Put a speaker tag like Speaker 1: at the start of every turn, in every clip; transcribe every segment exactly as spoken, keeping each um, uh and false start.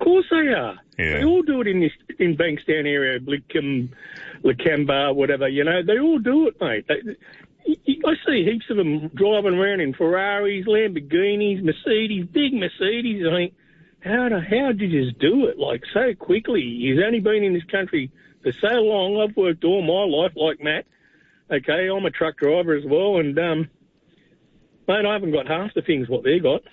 Speaker 1: course they are.
Speaker 2: Yeah.
Speaker 1: They all do it in this in Bankstown area, Lickham, Lakemba, whatever. You know, they all do it, mate. They, I see heaps of them driving around in Ferraris, Lamborghinis, Mercedes, big Mercedes. I think, how the, how did you just do it, like, so quickly? He's only been in this country for so long. I've worked all my life like Matt. Okay, I'm a truck driver as well, and, um, mate, I haven't got half the things what they got.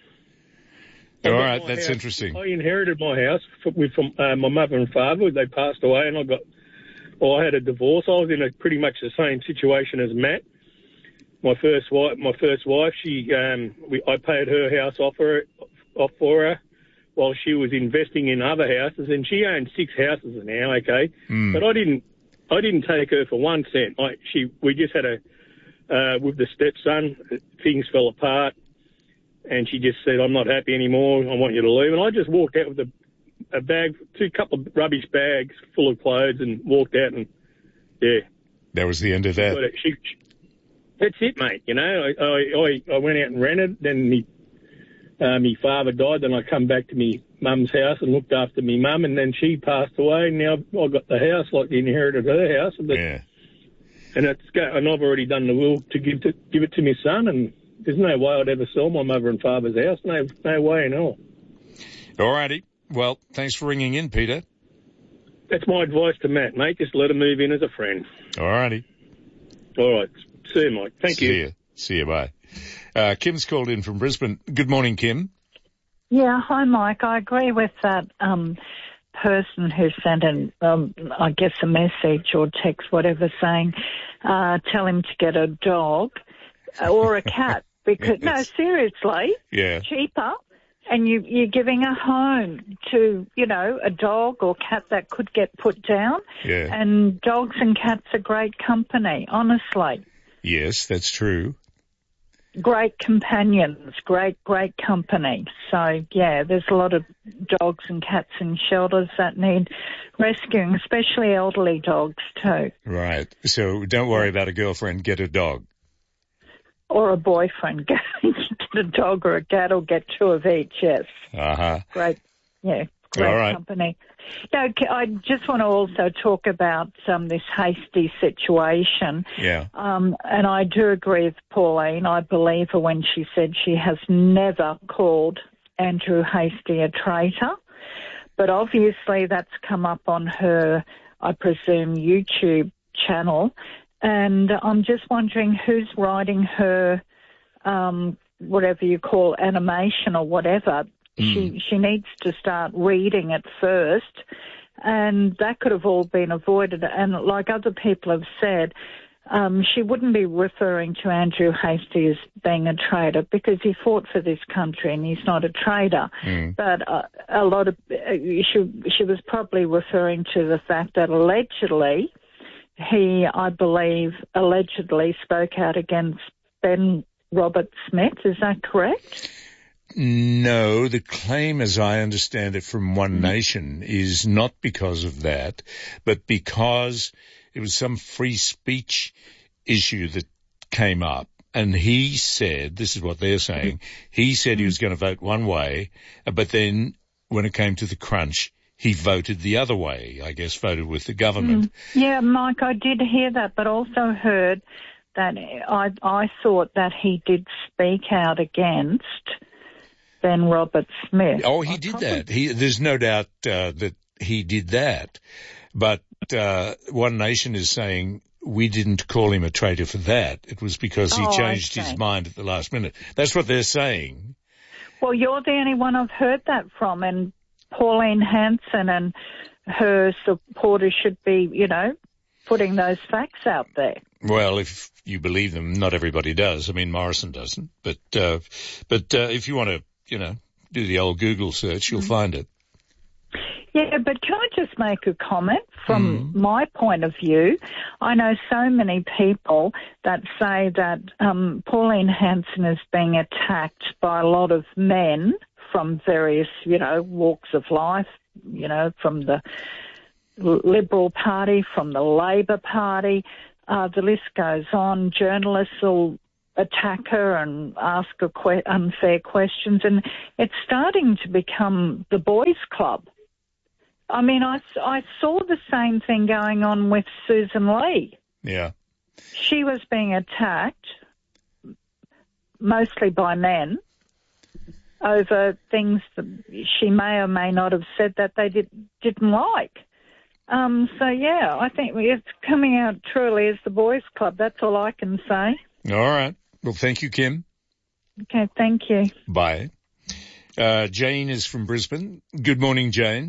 Speaker 2: All right, that's
Speaker 1: house.
Speaker 2: interesting.
Speaker 1: I inherited my house from, from uh, my mother and father. They passed away, and I got, well, I had a divorce. I was in a pretty much the same situation as Matt. My first wife, my first wife, she, um, we, I paid her house off her, off for her, while she was investing in other houses, and she owned six houses now. Okay,
Speaker 2: mm.
Speaker 1: but I didn't, I didn't take her for one cent. I, she, we just had a, uh, with the stepson, things fell apart, and she just said, "I'm not happy anymore. I want you to leave." And I just walked out with a, a bag, two couple of rubbish bags full of clothes, and walked out, and yeah,
Speaker 2: that was the end of that.
Speaker 1: But she, she, that's it, mate. You know, I, I, I went out and rented. Then me, uh, me father died. Then I come back to me mum's house and looked after me mum. And then she passed away. And now I got the house, like the inherited her house. But,
Speaker 2: yeah.
Speaker 1: And it's and I've already done the will to give to give it to my son. And there's no way I'd ever sell my mother and father's house. No, no way in hell.
Speaker 2: All righty. Well, thanks for ringing in, Peter.
Speaker 1: That's my advice to Matt, mate. Just let him move in as a friend.
Speaker 2: All righty.
Speaker 1: All right. See you, Mike. Thank
Speaker 2: See
Speaker 1: you.
Speaker 2: See you. See you. Bye. Uh, Kim's called in from Brisbane. Good morning, Kim.
Speaker 3: Yeah, hi, Mike. I agree with that um, person who sent an, um, I guess, a message or text, whatever, saying, uh, tell him to get a dog or a cat. Because no, seriously,
Speaker 2: yeah,
Speaker 3: cheaper. And you, you're giving a home to, you know, a dog or cat that could get put down.
Speaker 2: Yeah.
Speaker 3: And dogs and cats are great company, honestly.
Speaker 2: Yes, that's true.
Speaker 3: Great companions, great, great company. So, yeah, there's a lot of dogs and cats in shelters that need rescuing, especially elderly dogs too.
Speaker 2: Right. So don't worry about a girlfriend, get a dog.
Speaker 3: Or a boyfriend. Get a dog or a cat or get two of each, yes.
Speaker 2: Uh-huh.
Speaker 3: Great, yeah, great
Speaker 2: All right.
Speaker 3: company. No, I just want to also talk about um, this Hastie situation.
Speaker 2: Yeah.
Speaker 3: Um, and I do agree with Pauline. I believe her when she said she has never called Andrew Hastie a traitor. But obviously that's come up on her, I presume, YouTube channel. And I'm just wondering who's writing her, um, whatever you call animation or whatever. Mm. She she needs to start reading it first, and that could have all been avoided. And like other people have said, um, she wouldn't be referring to Andrew Hastie as being a traitor because he fought for this country and he's not a traitor.
Speaker 2: Mm.
Speaker 3: But uh, a lot of uh, she she was probably referring to the fact that allegedly he, I believe, allegedly spoke out against Ben Robert Smith. Is that correct?
Speaker 2: No, the claim, as I understand it from One mm-hmm. Nation, is not because of that, but because it was some free speech issue that came up. And he said, this is what they're saying, he said mm-hmm. he was going to vote one way, but then when it came to the crunch, he voted the other way, I guess, voted with the government.
Speaker 3: Mm. Yeah, Mike, I did hear that, but also heard that I, I thought that he did speak out against Ben Robert Smith.
Speaker 2: Oh, he
Speaker 3: I
Speaker 2: did
Speaker 3: probably...
Speaker 2: that. He, there's no doubt uh, that he did that. But uh, One Nation is saying we didn't call him a traitor for that. It was because he
Speaker 3: oh,
Speaker 2: changed his mind at the last minute. That's what they're saying.
Speaker 3: Well, you're the only one I've heard that from, and Pauline Hanson and her supporters should be, you know, putting those facts out there.
Speaker 2: Well, if you believe them, not everybody does. I mean, Morrison doesn't. But uh, but uh, if you want to, you know, do the old Google search, you'll mm. find it.
Speaker 3: Yeah, but can I just make a comment from mm. my point of view? I know so many people that say that um, Pauline Hanson is being attacked by a lot of men from various, you know, walks of life, you know, from the Liberal Party, from the Labor Party. Uh, the list goes on. Journalists will attack her and ask her que- unfair questions. And it's starting to become the boys' club. I mean, I, I saw the same thing going on with Susan Lee.
Speaker 2: Yeah.
Speaker 3: She was being attacked, mostly by men, over things that she may or may not have said that they did, didn't like. Um, so, yeah, I think it's coming out truly as the boys' club. That's all I can say.
Speaker 2: All right. Well, thank you, Kim.
Speaker 3: Okay, thank you.
Speaker 2: Bye. Uh, Jane is from Brisbane. Good morning, Jane.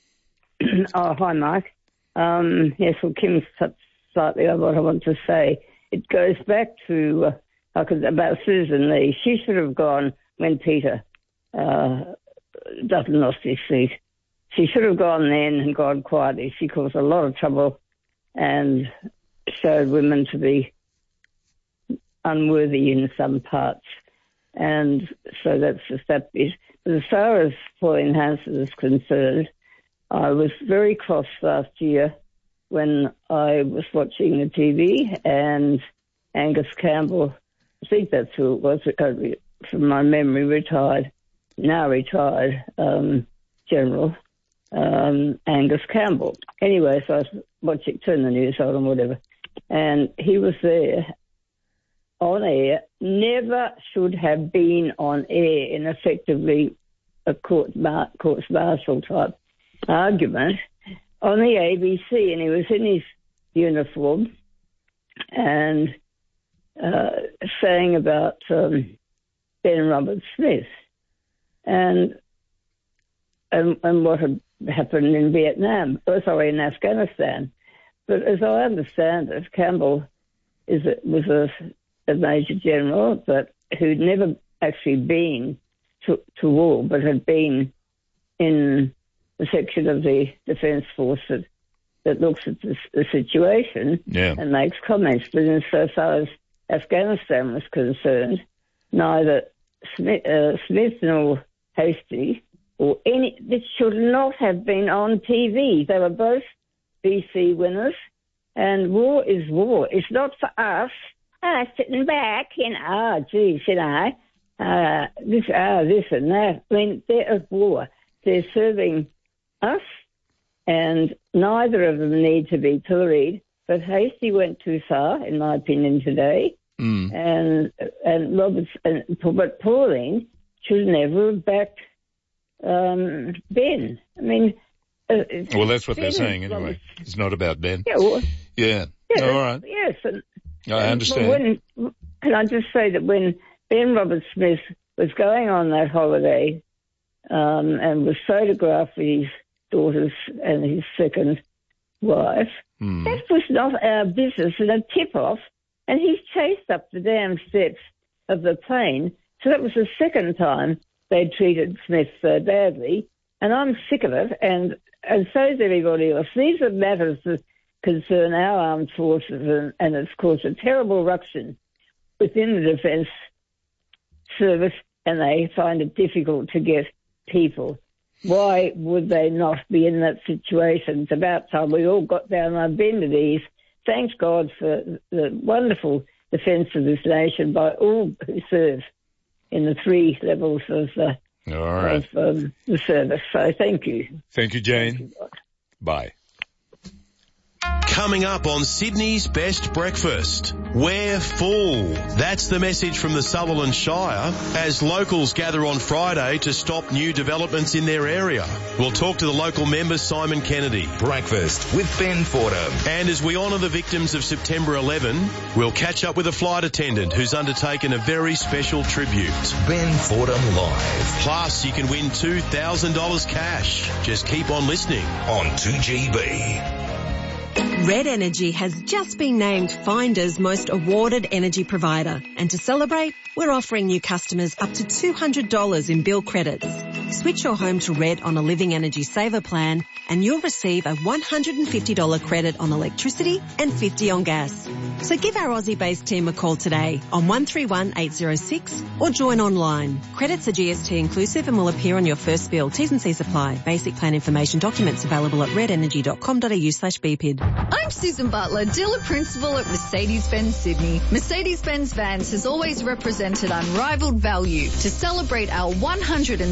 Speaker 4: Oh, hi, Mark. Um, yes, well, Kim's touched slightly on what I want to say. It goes back to uh, about Susan Lee. She should have gone when Peter uh, Dutton lost his seat. She should have gone then and gone quietly. She caused a lot of trouble and showed women to be unworthy in some parts. And so that's just that bit. But as far as Pauline Hanson is concerned, I was very cross last year when I was watching the T V and Angus Campbell, I think that's who it was, from my memory, retired, now retired um, General um, Angus Campbell. Anyway, so I was watching, turn the news on and whatever, and he was there on air, never should have been on air in effectively a court mar- courts martial type argument on the A B C, and he was in his uniform and uh, saying about um, Ben Roberts-Smith and, and and what had happened in Vietnam, oh, sorry, in Afghanistan. But as I understand it, Campbell is a, was a, a major general, but who'd never actually been to, to war, but had been in the section of the Defence Force that, that looks at the, the situation
Speaker 2: yeah.
Speaker 4: and makes comments. But insofar as Afghanistan was concerned, neither Smith, uh, Smith nor Hastie or any, this should not have been on T V. They were both B C winners, and war is war. It's not for us. Ah, sitting back and, ah, geez, you know, uh, this, ah, this and that. I mean, they're at war. They're serving us, and neither of them need to be pilloried. But Hastie went too far, in my opinion, today.
Speaker 2: Mm.
Speaker 4: And and Roberts and but Pauline should never have backed um, Ben. I mean, uh,
Speaker 2: well, that's what
Speaker 4: Ben
Speaker 2: they're saying anyway.
Speaker 4: Roberts.
Speaker 2: It's not about Ben.
Speaker 4: Yeah, well,
Speaker 2: yeah.
Speaker 4: yeah,
Speaker 2: All right.
Speaker 4: Yes, and,
Speaker 2: I
Speaker 4: and
Speaker 2: understand.
Speaker 4: When, can I just say that when Ben Roberts-Smith was going on that holiday um, and was photographed with his daughters and his second wife,
Speaker 2: mm.
Speaker 4: that was not our business and a tip-off. And he's chased up the damn steps of the plane. So that was the second time they treated Smith so badly. And I'm sick of it. And, and so is everybody else. These are matters that concern our armed forces. And, and it's caused a terrible ruction within the Defence Service. And they find it difficult to get people. Why would they not be in that situation? It's about time we all got down on our bended knees. Thanks God for the wonderful defence of this nation by all who serve in the three levels of, uh,
Speaker 2: all right.
Speaker 4: of um, the service. So thank you.
Speaker 2: Thank you, Jane.
Speaker 4: Thank you,
Speaker 2: Bye.
Speaker 5: Coming up on Sydney's Best Breakfast, we're full. That's the message from the Sutherland Shire as locals gather on Friday to stop new developments in their area. We'll talk to the local member Simon Kennedy.
Speaker 6: Breakfast with Ben Fordham.
Speaker 5: And as we honour the victims of September eleventh, we'll catch up with a flight attendant who's undertaken a very special tribute.
Speaker 6: Ben Fordham Live.
Speaker 5: Plus, you can win two thousand dollars cash. Just keep on listening
Speaker 6: on two G B.
Speaker 7: Red Energy has just been named Finder's most awarded energy provider. And to celebrate, we're offering new customers up to two hundred dollars in bill credits. Switch your home to Red on a Living Energy Saver plan and you'll receive a one hundred fifty dollars credit on electricity and fifty dollars on gas. So give our Aussie-based team a call today on one three one eight zero six or join online. Credits are G S T inclusive and will appear on your first bill. T's and C's apply. Basic plan information documents available at redenergy.com.au slash BPID.
Speaker 8: I'm Susan Butler, dealer principal at Mercedes-Benz Sydney. Mercedes-Benz Vans has always represented unrivaled value. To celebrate our one hundred thirty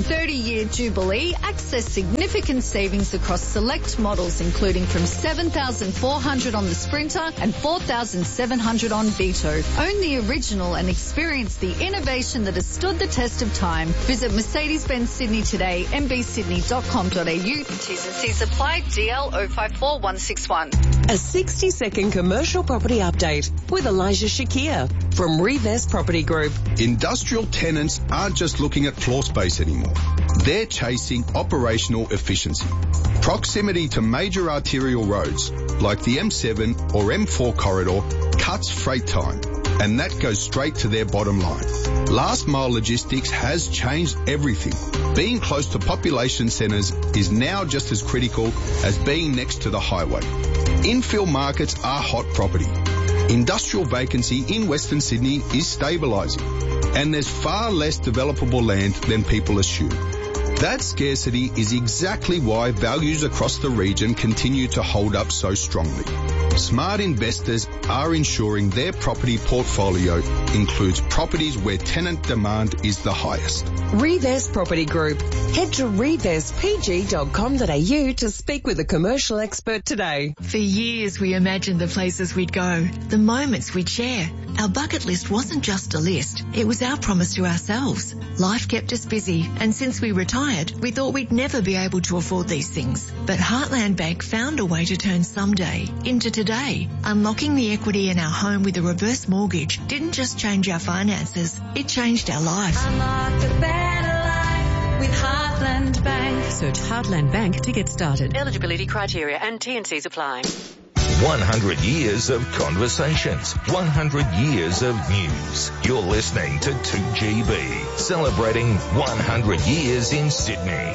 Speaker 8: twenty-year Jubilee, access significant savings across select models, including from seven thousand four hundred dollars on the Sprinter and four thousand seven hundred dollars on Vito. Own the original and experience the innovation that has stood the test of time. Visit Mercedes-Benz Sydney today, m b sydney dot com dot a u. T's and C's apply, D L zero five four one six one.
Speaker 9: A sixty second commercial property update with Elijah Shakir from Revest Property Group.
Speaker 10: Industrial tenants aren't just looking at floor space anymore. They're chasing operational efficiency. Proximity to major arterial roads like the M seven or M four corridor cuts freight time, and that goes straight to their bottom line. Last mile logistics has changed everything. Being close to population centres is now just as critical as being next to the highway. Infill markets are hot property. Industrial vacancy in Western Sydney is stabilising, and there's far less developable land than people assume. That scarcity is exactly why values across the region continue to hold up so strongly. Smart investors are ensuring their property portfolio includes properties where tenant demand is the highest.
Speaker 9: Revest Property Group. Head to revest p g dot com dot a u to speak with a commercial expert today.
Speaker 11: For years we imagined the places we'd go, the moments we'd share. Our bucket list wasn't just a list, it was our promise to ourselves. Life kept us busy, and since we retired, we thought we'd never be able to afford these things. But Heartland Bank found a way to turn someday into today. Unlocking the equity in our home with a reverse mortgage didn't just change our finances, it changed our life.
Speaker 12: Unlock a better life with Heartland Bank.
Speaker 13: Search Heartland Bank to get started. Eligibility criteria and T and C's apply.
Speaker 6: one hundred years of conversations, one hundred years of news. You're listening to two G B, celebrating one hundred years in Sydney.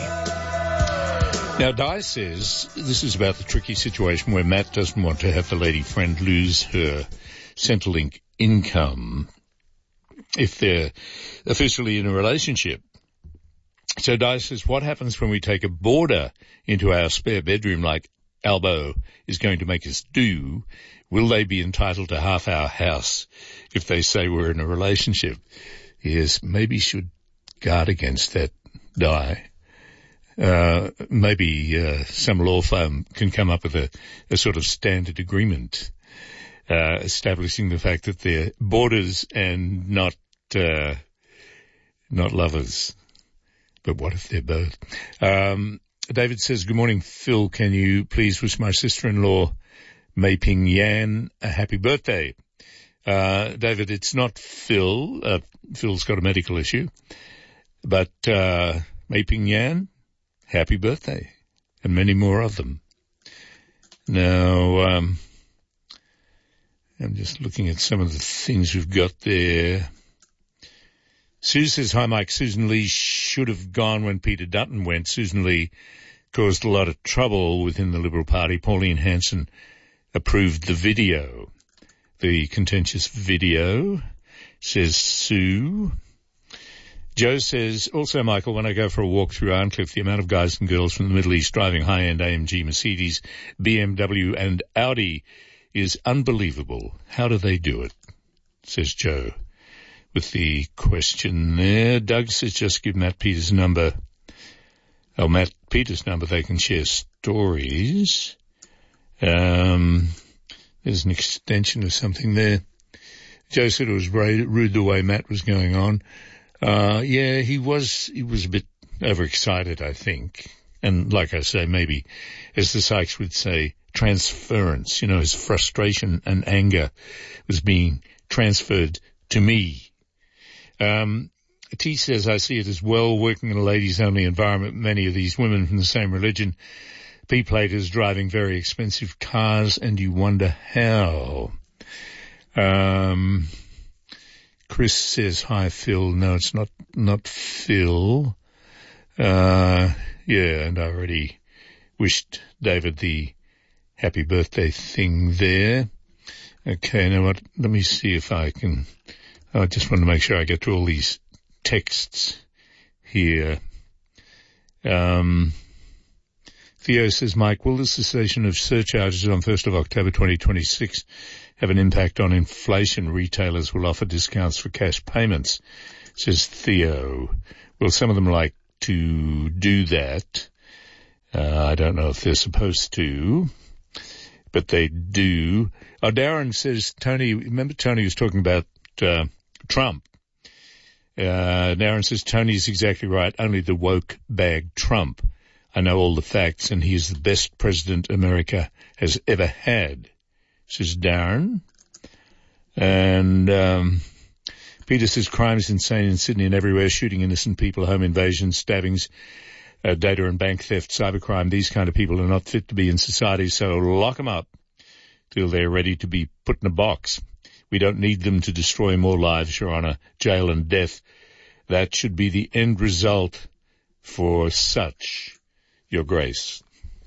Speaker 2: Now, Di says this is about the tricky situation where Matt doesn't want to have the lady friend lose her Centrelink income if they're officially in a relationship. So Di says, what happens when we take a boarder into our spare bedroom like Albo is going to make us do? Will they be entitled to half our house if they say we're in a relationship? Yes, maybe should guard against that, Di. Uh, maybe uh, some law firm can come up with a, a sort of standard agreement uh, establishing the fact that they're boarders and not uh, not lovers. But what if they're both? Um, David says, good morning, Phil. Can you please wish my sister-in-law, Mei Ping Yan, a happy birthday? Uh, David, it's not Phil. Uh, Phil's got a medical issue. But uh, Mei Ping Yan, happy birthday, and many more of them. Now, um, I'm just looking at some of the things we've got there. Sue says, hi, Mike. Susan Lee should have gone when Peter Dutton went. Susan Lee caused a lot of trouble within the Liberal Party. Pauline Hanson approved the video, the contentious video, says Sue. Joe says, also, Michael, when I go for a walk through Arncliffe, the amount of guys and girls from the Middle East driving high-end A M G, Mercedes, B M W and Audi is unbelievable. How do they do it? Says Joe. With the question there, Doug says, just give Matt Peters' number. Oh, Matt Peters' number, they can share stories. Um, there's an extension of something there. Joe said it was rude the way Matt was going on. Uh, yeah, he was, he was a bit overexcited, I think. And like I say, maybe, as the Sykes would say, transference, you know, his frustration and anger was being transferred to me. Um, T says, I see it as well, working in a ladies-only environment, many of these women from the same religion, P-platers driving very expensive cars, and you wonder how. Um, Chris says, hi, Phil. No, it's not, not Phil. Uh, yeah, and I already wished David the happy birthday thing there. Okay, now what, let me see if I can, I just want to make sure I get to all these texts here. Um, Theo says, Mike, will the cessation of surcharges on first of October twenty twenty-six have an impact on inflation? Retailers will offer discounts for cash payments, says Theo. Well, some of them like to do that. Uh, I don't know if they're supposed to, but they do. Oh, Darren says, Tony, remember Tony was talking about uh, Trump. Uh, Darren says, Tony's exactly right. Only the woke bag Trump. I know all the facts, and he is the best president America has ever had, says Darren. And um, Peter says, crime is insane in Sydney and everywhere, shooting innocent people, home invasions, stabbings, uh, data and bank theft, cybercrime. These kind of people are not fit to be in society, so lock them up till they're ready to be put in a box. We don't need them to destroy more lives, Your Honour. Jail and death. That should be the end result for such, Your Grace.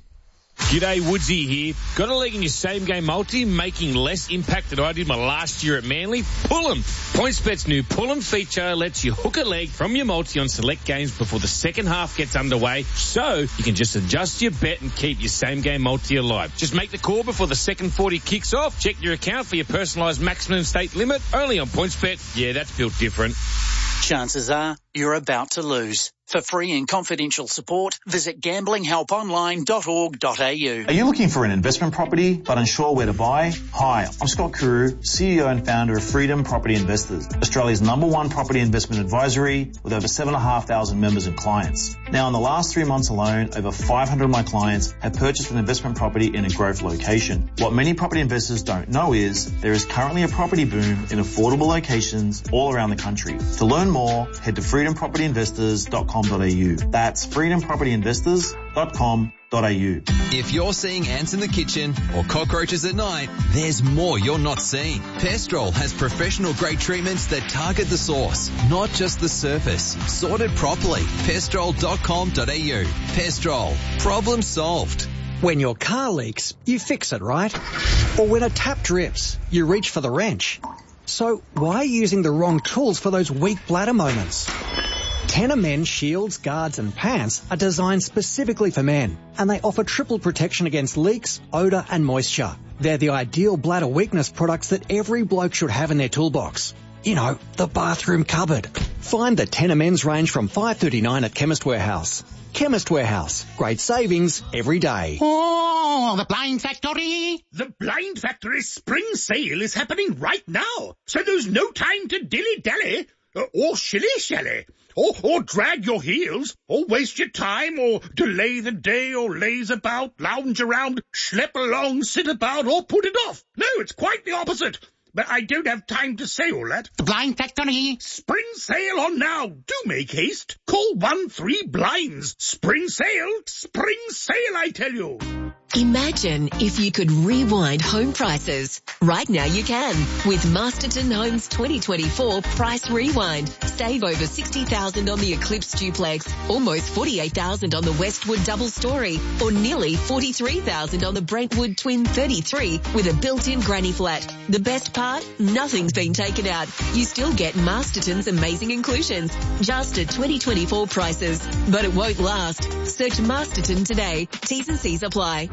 Speaker 14: G'day, Woodsy here. Got a leg in your same-game multi, making less impact than I did my last year at Manly? Pull 'em. PointsBet's new Pull 'em feature lets you hook a leg from your multi on select games before the second half gets underway, so you can just adjust your bet and keep your same-game multi alive. Just make the call before the second forty kicks off. Check your account for your personalised maximum stake limit. Only on PointsBet. Yeah, that's built different.
Speaker 15: Chances are you're about to lose. For free and confidential support, visit gambling help online dot org dot a u.
Speaker 16: Are you looking for an investment property but unsure where to buy? Hi, I'm Scott Kuru, C E O and founder of Freedom Property Investors, Australia's number one property investment advisory with over seven thousand five hundred members and clients. Now, in the last three months alone, over five hundred of my clients have purchased an investment property in a growth location. What many property investors don't know is there is currently a property boom in affordable locations all around the country. To learn more, head to freedom property investors dot com dot a u. That's freedom property investors dot com dot a u.
Speaker 17: If you're seeing ants in the kitchen or cockroaches at night, there's more you're not seeing. Pestrol has professional-grade treatments that target the source, not just the surface. Sorted properly. pestrol dot com dot a u. Pestrol. Problem solved.
Speaker 18: When your car leaks, you fix it, right? Or when a tap drips, you reach for the wrench. So why are you using the wrong tools for those weak bladder moments? Tenor Men shields, guards and pants are designed specifically for men, and they offer triple protection against leaks, odour and moisture. They're the ideal bladder weakness products that every bloke should have in their toolbox. You know, the bathroom cupboard. Find the Tenor Men's range from five dollars thirty-nine at Chemist Warehouse. Chemist Warehouse. Great savings every day.
Speaker 19: Oh, the Blind Factory! The Blind Factory spring sale is happening right now, so there's no time to dilly-dally, uh, or shilly-shally. Or, or drag your heels, or waste your time, or delay the day, or laze about, lounge around, schlep along, sit about, or put it off. No, it's quite the opposite. But I don't have time to say all that. The Blind Factory. Spring sale on now. Do make haste. Call one three blinds. Spring sale. Spring sale, I tell you.
Speaker 20: Imagine if you could rewind home prices. Right now you can with Masterton Homes twenty twenty-four Price Rewind. Save over sixty thousand dollars on the Eclipse Duplex, almost forty-eight thousand dollars on the Westwood Double Story, or nearly forty-three thousand dollars on the Brentwood Twin thirty-three with a built-in granny flat. The best part? Nothing's been taken out. You still get Masterton's amazing inclusions. Just at twenty twenty-four prices. But it won't last. Search Masterton today. T's and C's apply.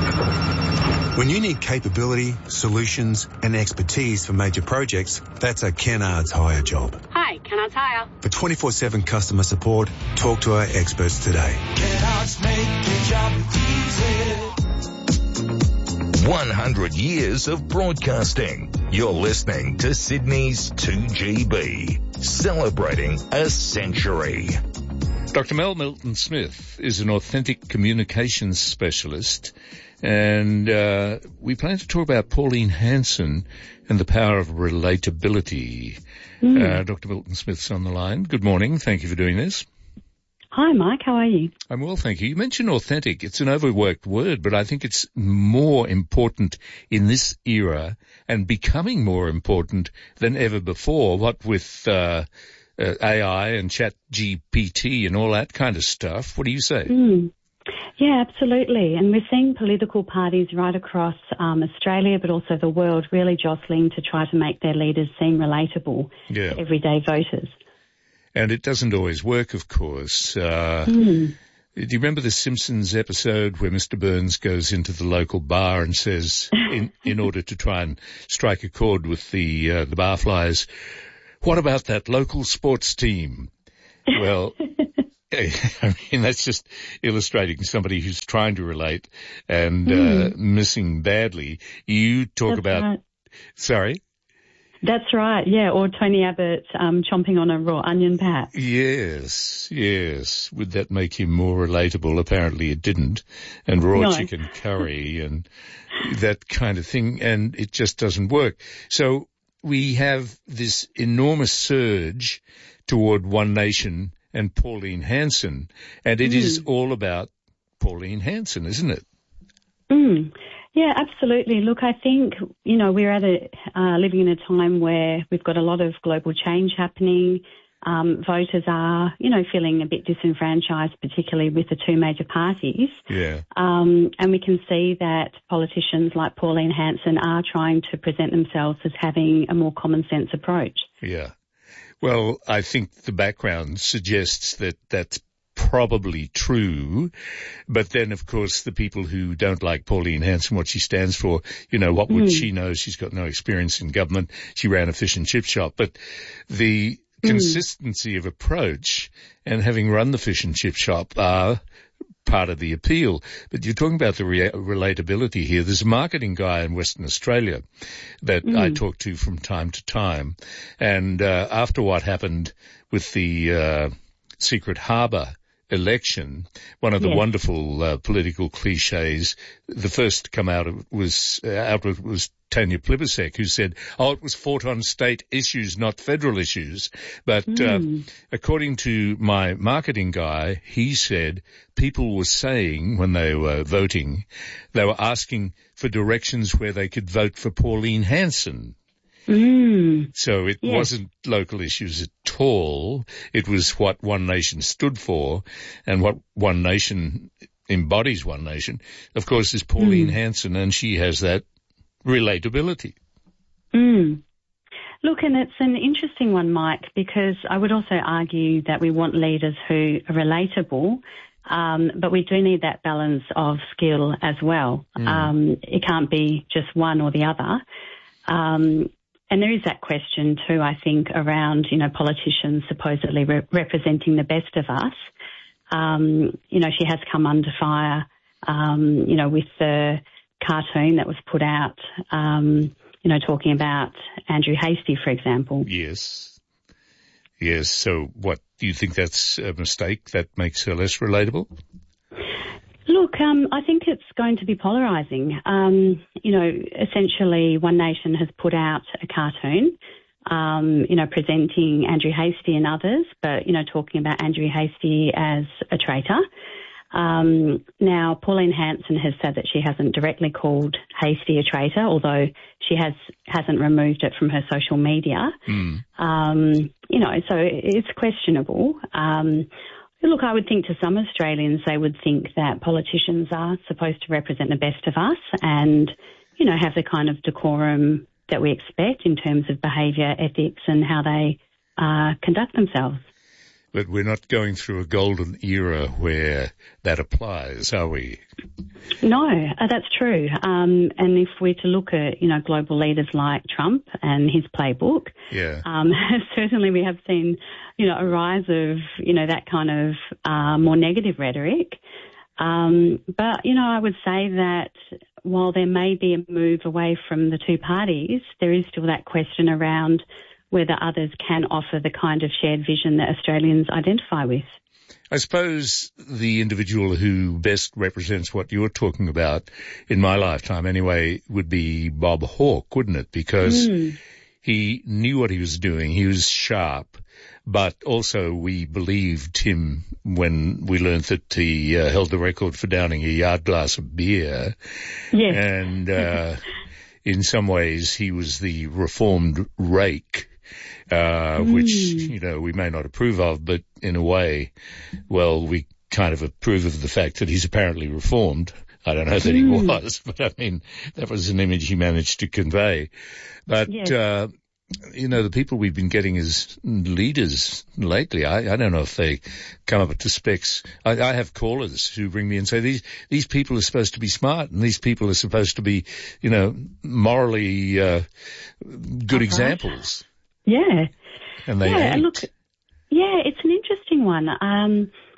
Speaker 21: When you need capability, solutions and expertise for major projects, that's a Kennards Hire job.
Speaker 22: Hi, Kennards Hire.
Speaker 21: For twenty-four seven customer support, talk to our experts today.
Speaker 6: Kennards make your job easy. one hundred years of broadcasting. You're listening to Sydney's two G B, celebrating a century.
Speaker 2: Doctor Mel Milton-Smith is an authentic communications specialist, and uh, we plan to talk about Pauline Hanson and the power of relatability. Mm. Uh, Doctor Milton-Smith's on the line. Good morning. Thank you for doing this.
Speaker 22: Hi, Mike. How are you?
Speaker 2: I'm well, thank you. You mentioned authentic. It's an overworked word, but I think it's more important in this era and becoming more important than ever before, what with uh, uh, A I and Chat G P T and all that kind of stuff. What do you say?
Speaker 22: Mm. Yeah, absolutely. And we're seeing political parties right across um, Australia, but also the world, really jostling to try to make their leaders seem relatable
Speaker 2: yeah.
Speaker 22: to everyday voters.
Speaker 2: And it doesn't always work, of course. Uh,
Speaker 22: mm.
Speaker 2: Do you remember the Simpsons episode where Mister Burns goes into the local bar and says, in, in order to try and strike a chord with the, uh, the barflies, what about that local sports team? Well, I mean, that's just illustrating somebody who's trying to relate and
Speaker 22: Mm.
Speaker 2: uh, missing badly. You talk
Speaker 22: That's
Speaker 2: about,
Speaker 22: right.
Speaker 2: sorry?
Speaker 22: That's right, yeah, or Tony Abbott um, chomping on a raw onion pat.
Speaker 2: Yes, yes. Would that make him more relatable? Apparently it didn't. And raw
Speaker 22: No.
Speaker 2: chicken curry and that kind of thing, and it just doesn't work. So we have this enormous surge toward One Nation and Pauline Hanson, and it
Speaker 22: Mm.
Speaker 2: is all about Pauline Hanson, isn't it?
Speaker 22: Mm. Yeah, absolutely. Look, I think, you know, we're at a, uh, living in a time where we've got a lot of global change happening. Um, voters are, you know, feeling a bit disenfranchised, particularly with the two major parties.
Speaker 2: Yeah.
Speaker 22: Um, and we can see that politicians like Pauline Hanson are trying to present themselves as having a more common sense approach.
Speaker 2: Yeah. Well, I think the background suggests that that's probably true. But then, of course, the people who don't like Pauline Hanson, what she stands for, you know, what would
Speaker 22: Mm.
Speaker 2: she know? She's got no experience in government. She ran a fish and chip shop. But the
Speaker 22: Mm.
Speaker 2: consistency of approach and having run the fish and chip shop are part of the appeal. But you're talking about the re- relatability here. There's a marketing guy in Western Australia that
Speaker 22: Mm.
Speaker 2: I talk to from time to time. And uh, after what happened with the uh, Secret Harbour election, one of the
Speaker 22: Yes.
Speaker 2: wonderful uh, political cliches, the first to come out of was uh, out of was Tanya Plibersek, who said, "Oh, it was fought on state issues, not federal issues." But
Speaker 22: Mm.
Speaker 2: uh, according to my marketing guy, he said people were saying when they were voting, they were asking for directions where they could vote for Pauline Hanson.
Speaker 22: Mm.
Speaker 2: So it
Speaker 22: Yes.
Speaker 2: wasn't local issues at all. It was what One Nation stood for and what One Nation embodies One Nation, of course, is Pauline
Speaker 22: Mm.
Speaker 2: Hanson, and she has that relatability.
Speaker 22: Mm. Look, and it's an interesting one, Mike, because I would also argue that we want leaders who are relatable, um, but we do need that balance of skill as well.
Speaker 1: Mm.
Speaker 22: Um, it can't be just one or the other. Um, and there is that question too, I think, around, you know, politicians supposedly re- representing the best of us. Um, you know, she has come under fire, um, you know, with the cartoon that was put out, um, you know, talking about Andrew Hastie, for example.
Speaker 2: Yes. Yes. So what, do you think that's a mistake that makes her less relatable?
Speaker 22: Look, um, I think it's going to be polarising. Um, you know, essentially One Nation has put out a cartoon, um, you know, presenting Andrew Hastie and others, but, you know, talking about Andrew Hastie as a traitor. Um, now, Pauline Hanson has said that she hasn't directly called Hastie a traitor, although she has, hasn't removed it from her social media.
Speaker 2: Mm.
Speaker 22: Um, you know, so it's questionable. Um, look, I would think to some Australians they would think that politicians are supposed to represent the best of us and, you know, have the kind of decorum that we expect in terms of behaviour, ethics and how they uh, conduct themselves.
Speaker 2: But we're not going through a golden era where that applies, are we?
Speaker 22: No, uh, that's true. Um, and if we're to look at, you know, global leaders like Trump and his playbook,
Speaker 2: Yeah.
Speaker 22: um, certainly we have seen, you know, a rise of, you know, that kind of uh, more negative rhetoric. Um, but, you know, I would say that while there may be a move away from the two parties, there is still that question around whether others can offer the kind of shared vision that Australians identify with.
Speaker 2: I suppose the individual who best represents what you're talking about, in my lifetime anyway, would be Bob Hawke, wouldn't it? Because
Speaker 22: Mm.
Speaker 2: he knew what he was doing. He was sharp. But also we believed him when we learned that he uh, held the record for downing a yard glass of beer.
Speaker 22: Yes.
Speaker 2: And uh, in some ways he was the reformed rake. Uh,
Speaker 22: Mm.
Speaker 2: which, you know, we may not approve of, but in a way, well, we kind of approve of the fact that he's apparently reformed. I don't know that he
Speaker 22: Mm.
Speaker 2: was, but I mean, that was an image he managed to convey. But,
Speaker 22: Yes.
Speaker 2: uh, you know, the people we've been getting as leaders lately, I, I don't know if they come up to specs. I, I have callers who ring me and say, these, these people are supposed to be smart and these people are supposed to be, you know, morally, uh, good
Speaker 22: Okay.
Speaker 2: examples.
Speaker 22: Yeah.
Speaker 2: And they
Speaker 22: yeah,
Speaker 2: ain't.
Speaker 22: look, yeah, it's an interesting one. Um,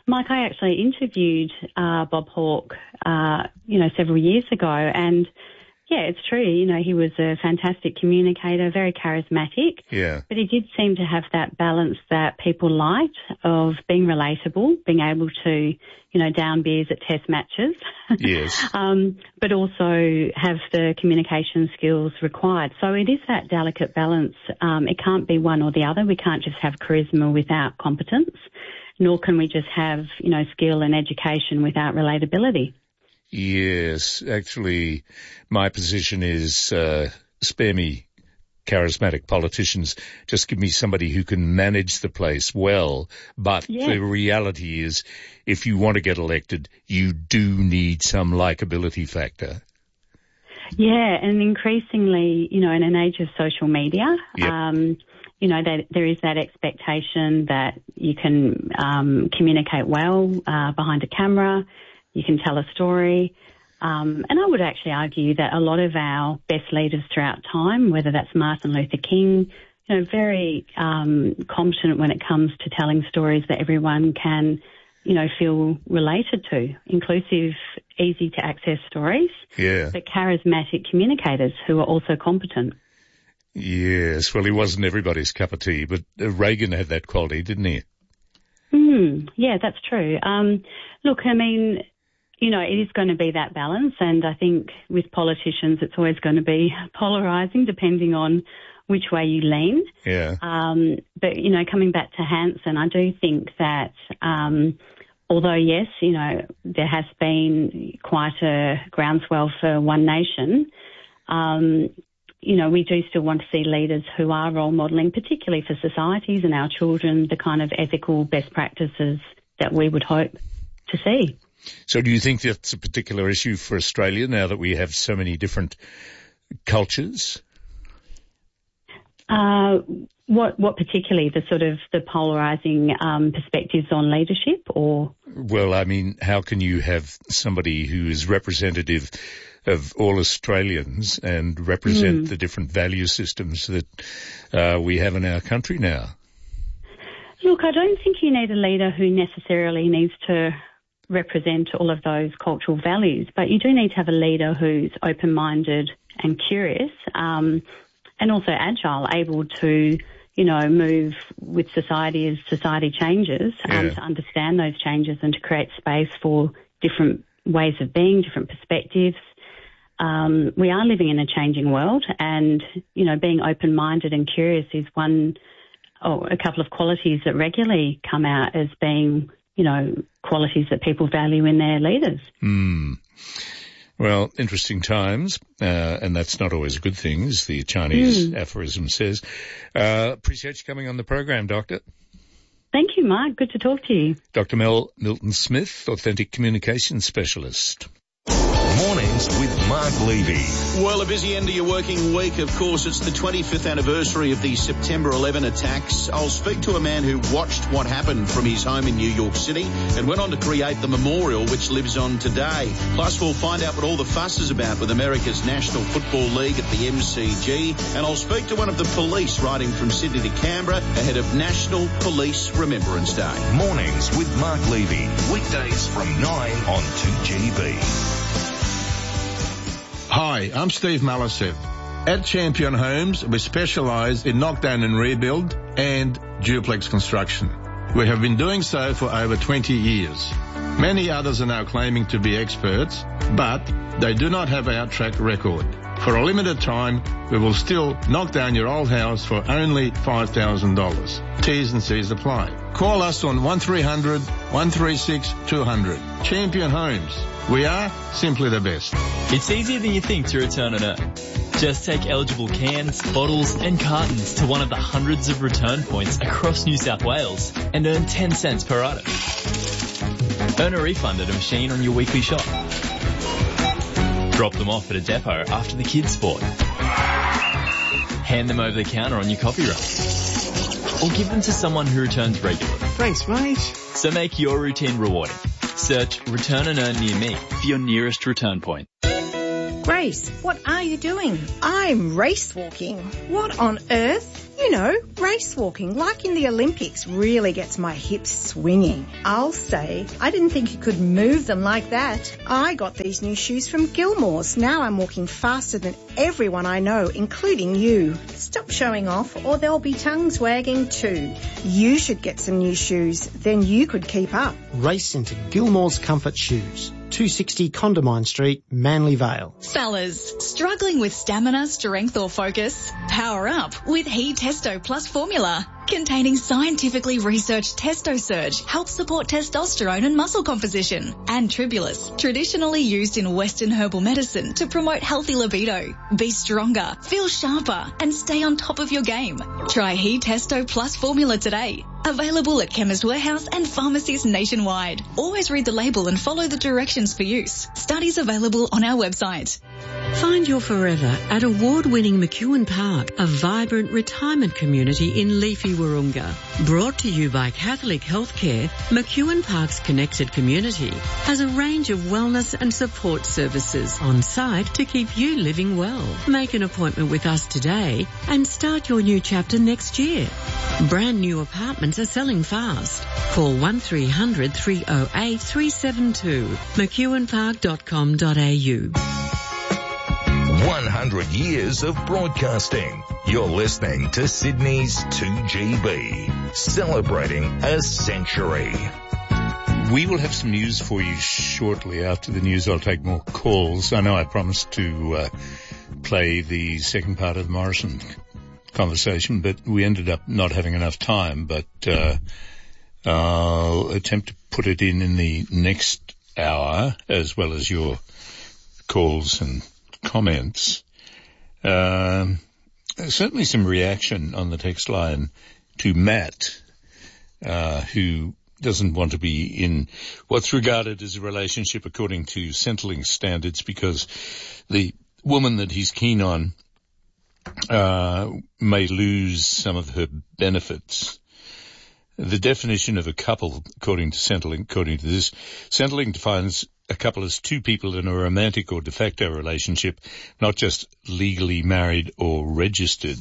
Speaker 22: Mike, I actually interviewed uh, Bob Hawke, uh, you know, several years ago, and yeah, it's true. You know, he was a fantastic communicator, very charismatic.
Speaker 2: Yeah.
Speaker 22: But he did seem to have that balance that people liked of being relatable, being able to, you know, down beers at test matches.
Speaker 2: Yes.
Speaker 22: um, but also have the communication skills required. So it is that delicate balance. Um, it can't be one or the other. We can't just have charisma without competence, nor can we just have, you know, skill and education without relatability.
Speaker 2: Yes, actually, my position is uh, spare me charismatic politicians. Just give me somebody who can manage the place well. But
Speaker 22: Yeah.
Speaker 2: the reality is, if you want to get elected, you do need some likability factor.
Speaker 22: Yeah, and increasingly, you know, in an age of social media,
Speaker 2: Yep.
Speaker 22: um, you know, that there is that expectation that you can um, communicate well uh, behind a camera. You can tell a story. Um, and I would actually argue that a lot of our best leaders throughout time, whether that's Martin Luther King, you know, very um, competent when it comes to telling stories that everyone can, you know, feel related to, inclusive, easy to access stories,
Speaker 2: Yeah.
Speaker 22: but charismatic communicators who are also competent.
Speaker 2: Yes, well, he wasn't everybody's cup of tea, but uh, Reagan had that quality, didn't he?
Speaker 22: Mm, yeah, that's true. Um, look, I mean, you know, it is going to be that balance, and I think with politicians it's always going to be polarising depending on which way you lean.
Speaker 2: Yeah.
Speaker 22: Um, but, you know, coming back to Hanson, I do think that um, although, yes, you know, there has been quite a groundswell for One Nation, um, you know, we do still want to see leaders who are role modelling, particularly for societies and our children, the kind of ethical best practices that we would hope to see.
Speaker 2: So do you think that's a particular issue for Australia now that we have so many different cultures?
Speaker 22: Uh, what what particularly, the sort of the polarising um, perspectives on leadership, or?
Speaker 2: Well, I mean, how can you have somebody who is representative of all Australians and represent
Speaker 22: Mm.
Speaker 2: the different value systems that uh, we have in our country now?
Speaker 22: Look, I don't think you need a leader who necessarily needs to represent all of those cultural values, but you do need to have a leader who's open-minded and curious, um, and also agile, able to, you know, move with society as society changes, um,
Speaker 2: Yeah.
Speaker 22: to understand those changes and to create space for different ways of being, different perspectives. Um, we are living in a changing world, and, you know, being open-minded and curious is one, or a couple of qualities that regularly come out as being, you know, qualities that people value in their leaders.
Speaker 2: Hmm. Well, interesting times, uh, and that's not always a good thing, as the Chinese
Speaker 22: Mm.
Speaker 2: aphorism says. Uh, appreciate you coming on the program, Doctor.
Speaker 22: Thank you, Mark. Good to talk to you.
Speaker 2: Doctor Mel Milton-Smith, Authentic Communications Specialist.
Speaker 6: Mornings with Mark Levy.
Speaker 1: Well, a busy end of your working week. Of course, it's the twenty-fifth anniversary of the September eleventh attacks. I'll speak to a man who watched what happened from his home in New York City and went on to create the memorial which lives on today. Plus, we'll find out what all the fuss is about with America's National Football League at the M C G. And I'll speak to one of the police riding from Sydney to Canberra ahead of National Police Remembrance Day.
Speaker 6: Mornings with Mark Levy. Weekdays from nine on two G B.
Speaker 3: Hi, I'm Steve Malisev. At Champion Homes, we specialise in knockdown and rebuild and duplex construction. We have been doing so for over twenty years. Many others are now claiming to be experts, but they do not have our track record. For a limited time, we will still knock down your old house for only five thousand dollars. T's and C's apply. Call us on one three hundred, one three six, two hundred. Champion Homes. We are simply the best.
Speaker 23: It's easier than you think to return an earn. Just take eligible cans, bottles and cartons to one of the hundreds of return points across New South Wales and earn ten cents per item. Earn a refund at a machine on your weekly shop. Drop them off at a depot after the kids' sport. Hand them over the counter on your coffee run. Or give them to someone who returns regularly.
Speaker 24: Thanks, mate.
Speaker 23: So make your routine rewarding. Search Return and Earn near me for your nearest return point.
Speaker 25: Grace, what are you doing? I'm race walking. What on earth?
Speaker 4: You know, race walking, like in the Olympics, really gets my hips swinging. I'll say, I didn't think you could move them like that. I got these new shoes from Gilmore's. Now I'm walking faster than everyone I know, including you. Stop showing off or there'll be tongues wagging too. You should get some new shoes, then you could keep up.
Speaker 18: Race into Gilmore's Comfort Shoes. two sixty Condamine Street, Manly Vale.
Speaker 5: Fellas, struggling with stamina, strength or focus? Power up with He Testo Plus formula. Containing scientifically researched Testo Surge, helps support testosterone and muscle composition. And Tribulus, traditionally used in Western herbal medicine to promote healthy libido. Be stronger, feel sharper, and stay on top of your game. Try He Testo Plus formula today. Available at Chemist Warehouse and pharmacies nationwide. Always read the label and follow the directions for use. Studies available on our website.
Speaker 7: Find your forever at award-winning McEwen Park, a vibrant retirement community in leafy Wahroonga. Brought to you by Catholic Healthcare, McEwen Park's connected community has a range of wellness and support services on site to keep you living well. Make an appointment with us today and start your new chapter next year. Brand new apartments are selling fast. Call one three hundred three oh eight three seven two, mcewen park dot com dot a u.
Speaker 6: one hundred years of broadcasting. You're listening to Sydney's two G B, celebrating a century.
Speaker 2: We will have some news for you shortly. After the news, I'll take more calls. I know I promised to uh, play the second part of the Morrison conversation, but we ended up not having enough time. But uh, I'll attempt to put it in in the next hour, as well as your calls and comments. Um, certainly some reaction on the text line to Matt, uh, who doesn't want to be in what's regarded as a relationship according to Centrelink standards because the woman that he's keen on uh, may lose some of her benefits. The definition of a couple, according to Centrelink, according to this, Centrelink defines a couple as two people in a romantic or de facto relationship, not just legally married or registered.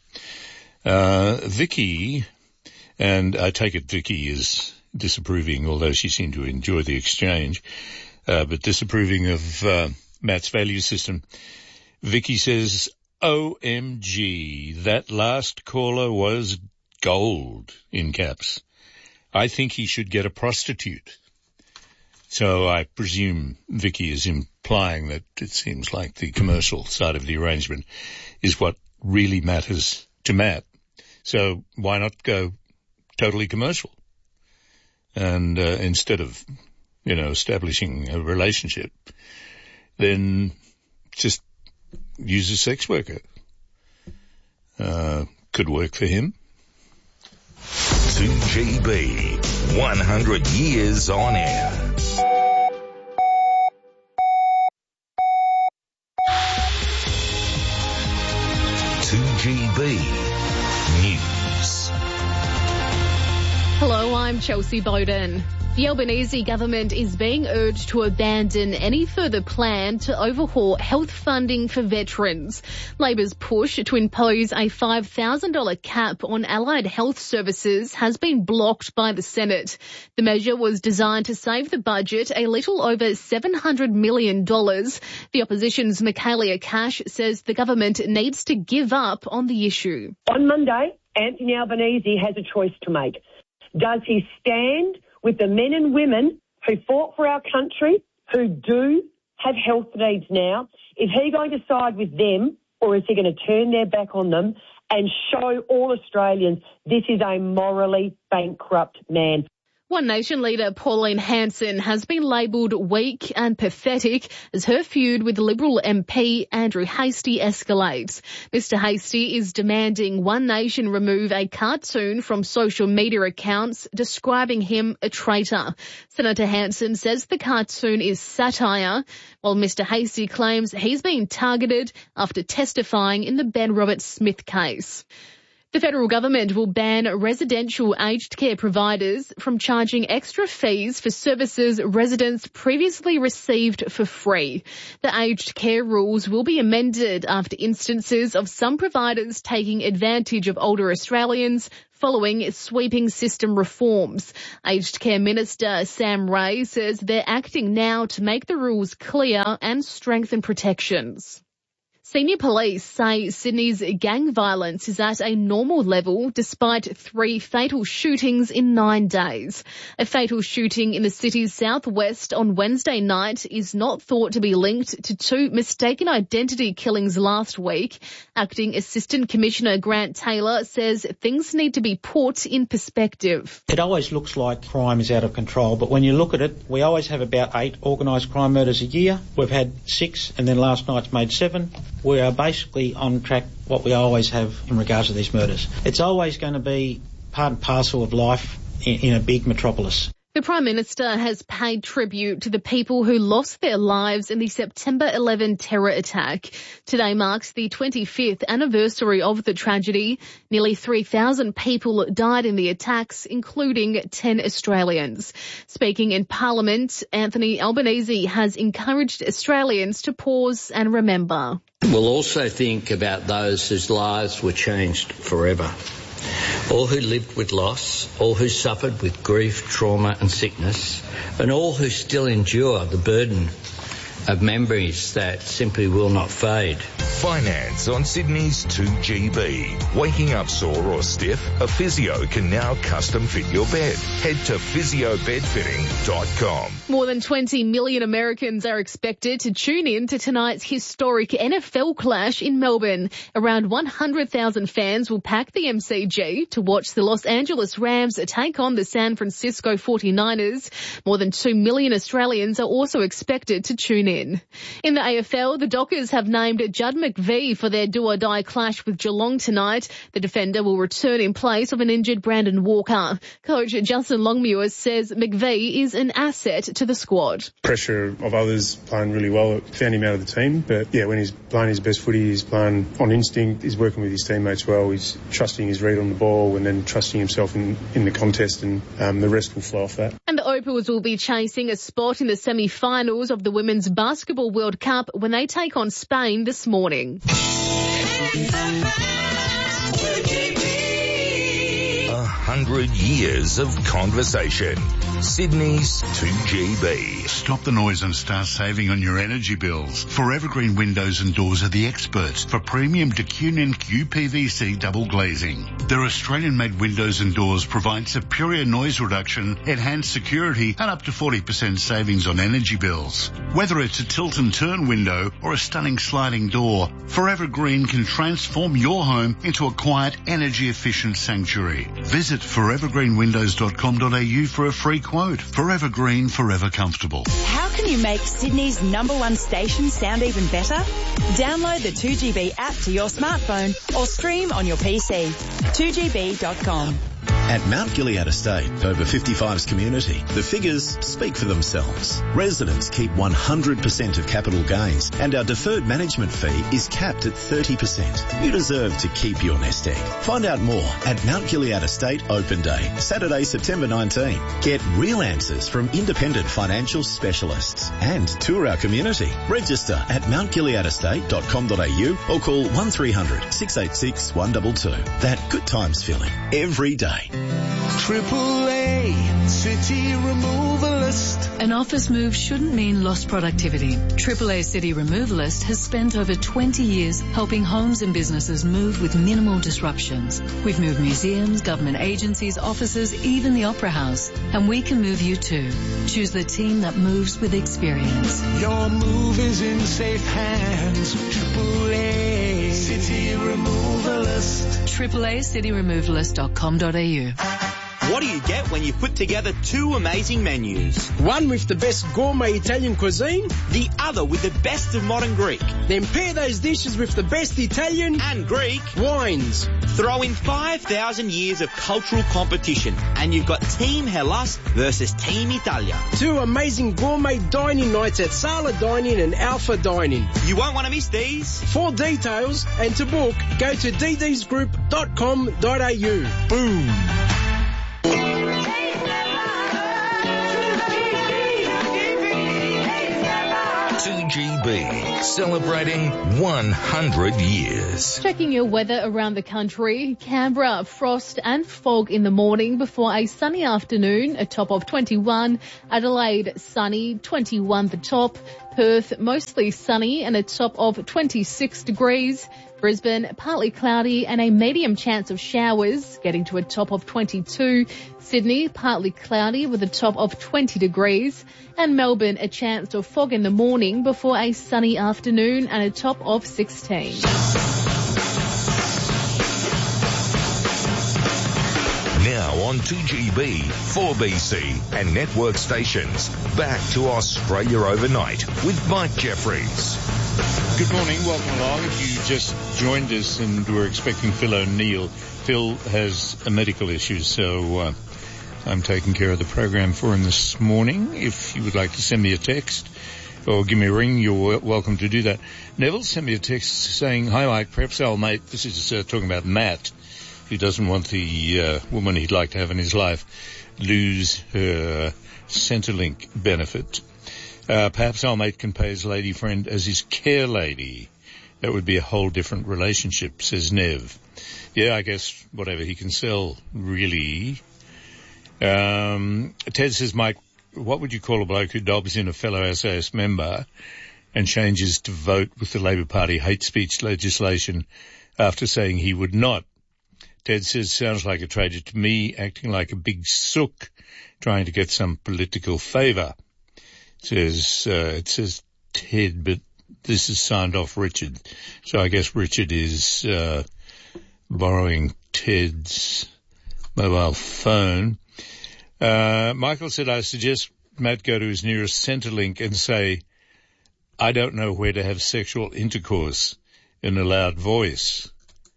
Speaker 2: Uh, Vicky, and I take it Vicky is disapproving, although she seemed to enjoy the exchange, uh, but disapproving of uh, Matt's value system. Vicky says, O M G, that last caller was gold, in caps. I think he should get a prostitute. So I presume Vicky is implying that it seems like the commercial side of the arrangement is what really matters to Matt. So why not go totally commercial? And uh, instead of, you know, establishing a relationship, then just use a sex worker. Uh, could work for him.
Speaker 6: two G B, one hundred years on air. two G B News.
Speaker 24: Hello, I'm Chelsea Bowden. The Albanese government is being urged to abandon any further plan to overhaul health funding for veterans. Labor's push to impose a five thousand dollars cap on allied health services has been blocked by the Senate. The measure was designed to save the budget a little over seven hundred million dollars. The opposition's Michaelia Cash says the government needs to give up on the issue.
Speaker 25: On Monday, Anthony Albanese has a choice to make. Does he stand with the men and women who fought for our country, who do have health needs now? Is he going to side with them, or is he going to turn their back on them and show all Australians this is a morally bankrupt man?
Speaker 24: One Nation leader Pauline Hanson has been labelled weak and pathetic as her feud with Liberal M P Andrew Hastie escalates. Mister Hastie is demanding One Nation remove a cartoon from social media accounts describing him a traitor. Senator Hanson says the cartoon is satire, while Mister Hastie claims he's been targeted after testifying in the Ben Roberts-Smith case. The federal government will ban residential aged care providers from charging extra fees for services residents previously received for free. The aged care rules will be amended after instances of some providers taking advantage of older Australians following sweeping system reforms. Aged Care Minister Sam Ray says they're acting now to make the rules clear and strengthen protections. Senior police say Sydney's gang violence is at a normal level despite three fatal shootings in nine days. A fatal shooting in the city's southwest on Wednesday night is not thought to be linked to two mistaken identity killings last week. Acting Assistant Commissioner Grant Taylor says things need to be put in perspective.
Speaker 8: It always looks like crime is out of control, but when you look at it, we always have about eight organised crime murders a year. We've had six, and then last night's made seven. We are basically on track what we always have in regards to these murders. It's always going to be part and parcel of life in, in a big metropolis.
Speaker 24: The Prime Minister has paid tribute to the people who lost their lives in the September eleventh terror attack. Today marks the twenty-fifth anniversary of the tragedy. Nearly three thousand people died in the attacks, including ten Australians. Speaking in Parliament, Anthony Albanese has encouraged Australians to pause and remember.
Speaker 9: We'll also think about those whose lives were changed forever. All who lived with loss, all who suffered with grief, trauma and sickness, and all who still endure the burden of memories that simply will not fade.
Speaker 6: Finance on Sydney's two G B. Waking up sore or stiff? A physio can now custom fit your bed. Head to physio bed fitting dot com.
Speaker 24: More than twenty million Americans are expected to tune in to tonight's historic N F L clash in Melbourne. Around one hundred thousand fans will pack the M C G to watch the Los Angeles Rams take on the San Francisco forty-niners. More than two million Australians are also expected to tune in. In the A F L, the Dockers have named Judd McVie for their do-or-die clash with Geelong tonight. The defender will return in place of an injured Brandon Walker. Coach Justin Longmuir says McVie is an asset to the squad.
Speaker 10: Pressure of others playing really well found him out of the team, but yeah, when he's playing his best footy, he's playing on instinct, he's working with his teammates well, he's trusting his read on the ball and then trusting himself in, in the contest, and um, the rest will flow off that.
Speaker 24: And the Opals will be chasing a spot in the semi-finals of the Women's Basketball World Cup when they take on Spain this morning.
Speaker 6: A hundred years of conversation. Sydney's two G B.
Speaker 11: Stop the noise and start saving on your energy bills. Forever Green Windows and Doors are the experts for premium D Q N Q P V C double glazing. Their Australian-made windows and doors provide superior noise reduction, enhanced security, and up to forty percent savings on energy bills. Whether it's a tilt and turn window or a stunning sliding door, Forever Green can transform your home into a quiet, energy-efficient sanctuary. Visit forever green windows dot com dot a u for a free quote. Forever Green, forever comfortable.
Speaker 12: How can you make Sydney's number one station sound even better? Download the two G B app to your smartphone or stream on your P C. two G B dot com.
Speaker 26: At Mount Gilead Estate, over fifty-five's community, the figures speak for themselves. Residents keep one hundred percent of capital gains, and our deferred management fee is capped at thirty percent. You deserve to keep your nest egg. Find out more at Mount Gilead Estate Open Day, Saturday, September nineteenth. Get real answers from independent financial specialists and tour our community. Register at mount gilead estate dot com dot a u or call one three hundred six eight six one two two. That good times feeling every day.
Speaker 27: Triple A City Removalist.
Speaker 28: An office move shouldn't mean lost productivity. Triple A City Removalist has spent over twenty years helping homes and businesses move with minimal disruptions. We've moved museums, government agencies, offices, even the Opera House. And we can move you too. Choose the team that moves with experience.
Speaker 27: Your move is in safe hands. Triple A City Removalist.
Speaker 28: triple A city removalist dot com dot a u.
Speaker 13: What do you get when you put together two amazing menus?
Speaker 14: One with the best gourmet Italian cuisine,
Speaker 13: the other with the best of modern Greek.
Speaker 14: Then pair those dishes with the best Italian
Speaker 13: and Greek
Speaker 14: wines.
Speaker 13: Throw in five thousand years of cultural competition and you've got Team Hellas versus Team Italia.
Speaker 14: Two amazing gourmet dining nights at Sala Dining and Alpha Dining.
Speaker 13: You won't want to miss these.
Speaker 14: For details and to book, go to d ds group dot com dot a u. Boom.
Speaker 6: two G B, celebrating one hundred years.
Speaker 24: Checking your weather around the country. Canberra, frost and fog in the morning before a sunny afternoon, a top of twenty-one. Adelaide, sunny, twenty-one the top. Perth, mostly sunny and a top of twenty-six degrees. Brisbane, partly cloudy and a medium chance of showers, getting to a top of twenty-two. Sydney, partly cloudy with a top of twenty degrees. And Melbourne, a chance of fog in the morning before a sunny afternoon and a top of sixteen.
Speaker 6: Now on two G B, four B C and network stations. Back to Australia Overnight with Mike Jeffries.
Speaker 2: Good morning, welcome along. If you just joined us and were expecting Phil O'Neill, Phil has a medical issue, so uh, I'm taking care of the program for him this morning. If you would like to send me a text or give me a ring, you're welcome to do that. Neville sent me a text saying, "Hi Mike, perhaps our mate," this is uh, talking about Matt, who doesn't want the uh, woman he'd like to have in his life lose her Centrelink benefit. Uh, perhaps our mate can pay his lady friend as his care lady. That would be a whole different relationship, says Nev. Yeah, I guess whatever he can sell, really. Um, Ted says, Mike, what would you call a bloke who dobs in a fellow S A S member and changes to vote with the Labor Party hate speech legislation after saying he would not? Ted says, sounds like a traitor to me, acting like a big sook, trying to get some political favour. Says, uh, it says Ted, but this is signed off Richard. So I guess Richard is, uh, borrowing Ted's mobile phone. Uh, Michael said, I suggest Matt go to his nearest Centrelink and say, I don't know where to have sexual intercourse in a loud voice.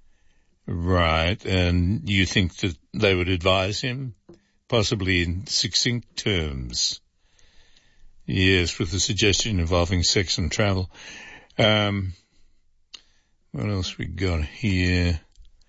Speaker 2: Right. And you think that they would advise him? Possibly in succinct terms. Yes, with the suggestion involving sex and travel. Um, what else we got here?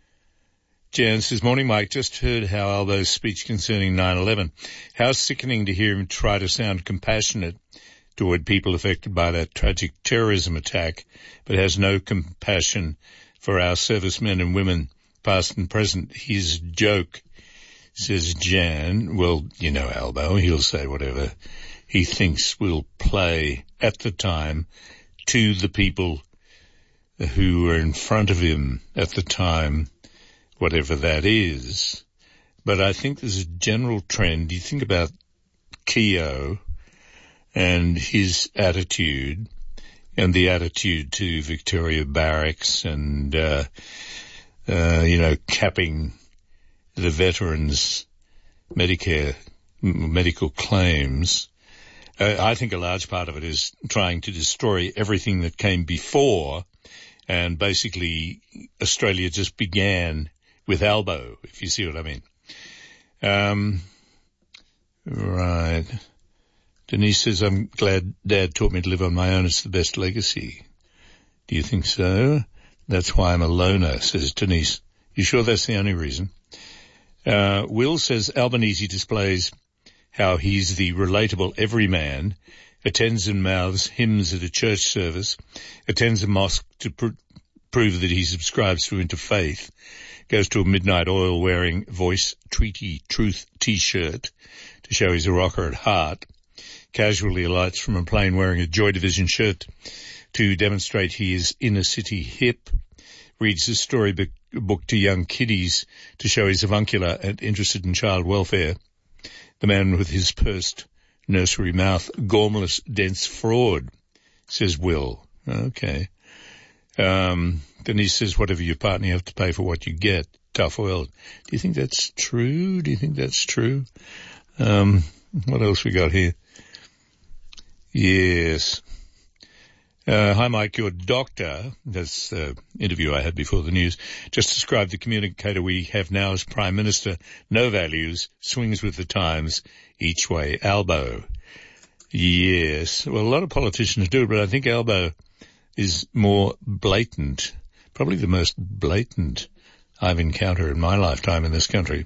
Speaker 2: Jan says, morning, Mike. Just heard how Albo's speech concerning nine eleven. How sickening to hear him try to sound compassionate toward people affected by that tragic terrorism attack, but has no compassion for our servicemen and women, past and present. He's a joke, says Jan. Well, you know Albo, he'll say whatever he thinks will play at the time to the people who are in front of him at the time, whatever that is. But I think there's a general trend. You think about Keogh and his attitude and the attitude to Victoria Barracks and, uh, uh, you know, capping the veterans' Medicare medical claims. Uh, I think a large part of it is trying to destroy everything that came before, and basically Australia just began with Albo, if you see what I mean. Um, right. Denise says, I'm glad Dad taught me to live on my own. It's the best legacy. Do you think so? That's why I'm a loner, says Denise. You sure that's the only reason? Uh, Will says, Albanese displays how he's the relatable everyman, attends and mouths hymns at a church service, attends a mosque to pr- prove that he subscribes to interfaith, goes to a midnight oil-wearing Voice Treaty Truth T-shirt to show he's a rocker at heart, casually alights from a plane wearing a Joy Division shirt to demonstrate he is inner-city hip, reads a storybook book to young kiddies to show he's avuncular and interested in child welfare, the man with his pursed nursery mouth, gormless, dense fraud, says Will. Okay. Um, Denise says, whatever your partner, you have to pay for what you get. tough world. Do you think that's true? Do you think that's true? Um, what else we got here? Yes. Uh, hi, Mike. Your doctor, that's the interview I had before the news, just described the communicator we have now as Prime Minister. No values, swings with the times, each way. Albo. Yes. Well, a lot of politicians do it, but I think Albo is more blatant, probably the most blatant I've encountered in my lifetime in this country.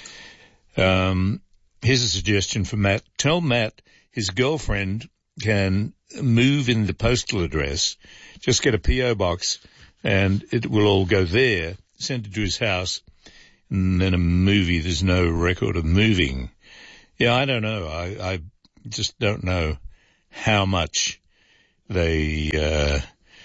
Speaker 2: Um, here's a suggestion for Matt. Tell Matt his girlfriend can move in the postal address, just get a P O box, and it will all go there, send it to his house, and then a movie, there's no record of moving. Yeah, I don't know. I, I just don't know how much they uh,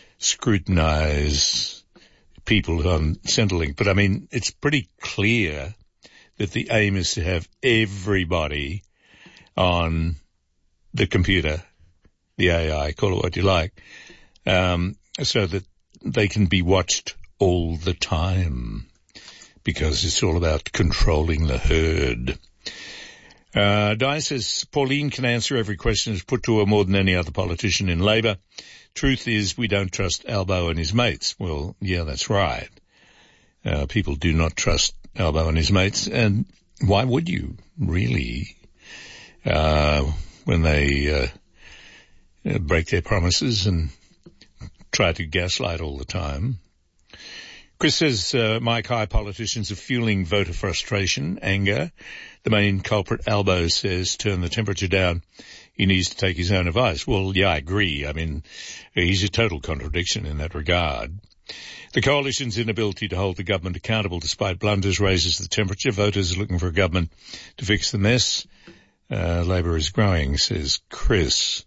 Speaker 2: scrutinize people on Centrelink. But, I mean, it's pretty clear that the aim is to have everybody on the computer, the A I, call it what you like, um, so that they can be watched all the time, because it's all about controlling the herd. Uh, Di says, Pauline can answer every question that's put to her more than any other politician in Labor. Truth is, we don't trust Albo and his mates. Well, yeah, that's right. Uh, people do not trust Albo and his mates, and why would you, really, uh, when they... Uh, break their promises and try to gaslight all the time. Chris says, uh, Mike, high politicians are fueling voter frustration, anger. The main culprit, Albo, says, turn the temperature down. He needs to take his own advice. Well, yeah, I agree. I mean, he's a total contradiction in that regard. The coalition's inability to hold the government accountable despite blunders raises the temperature. Voters are looking for a government to fix the mess. Uh, Labor is growing, says Chris.